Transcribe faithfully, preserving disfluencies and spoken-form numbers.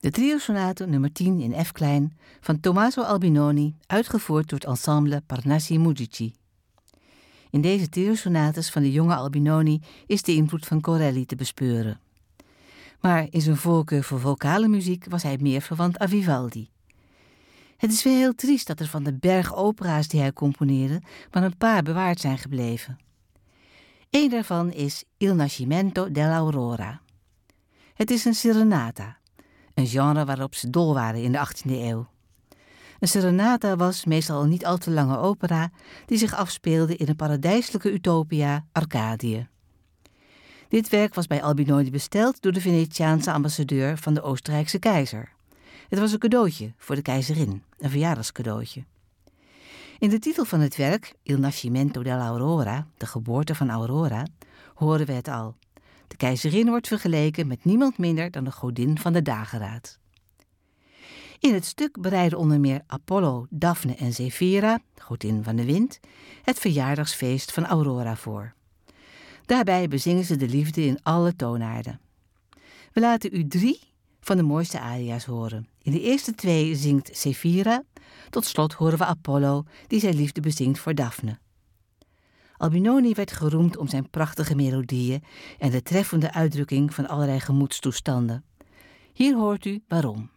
De triosonate nummer tien in F klein van Tommaso Albinoni, uitgevoerd door het ensemble Parnassi Musici. In deze triosonates van de jonge Albinoni is de invloed van Corelli te bespeuren. Maar in zijn voorkeur voor vocale muziek was hij meer verwant aan Vivaldi. Het is wel heel triest dat er van de berg opera's die hij componeerde maar een paar bewaard zijn gebleven. Eén daarvan is Il Nascimento dell'Aurora. Het is een serenata, een genre waarop ze dol waren in de achttiende eeuw. Een serenata was meestal een niet al te lange opera die zich afspeelde in een paradijselijke utopia, Arcadië. Dit werk was bij Albinoni besteld door de Venetiaanse ambassadeur van de Oostenrijkse keizer. Het was een cadeautje voor de keizerin, een verjaardagscadeautje. In de titel van het werk, Il Nascimento dell'Aurora, de geboorte van Aurora, horen we het al. De keizerin wordt vergeleken met niemand minder dan de godin van de dageraad. In het stuk bereiden onder meer Apollo, Daphne en Zephira, de godin van de wind, het verjaardagsfeest van Aurora voor. Daarbij bezingen ze de liefde in alle toonaarden. We laten u drie van de mooiste aria's horen. In de eerste twee zingt Zephira, tot slot horen we Apollo die zijn liefde bezingt voor Daphne. Albinoni werd geroemd om zijn prachtige melodieën en de treffende uitdrukking van allerlei gemoedstoestanden. Hier hoort u waarom.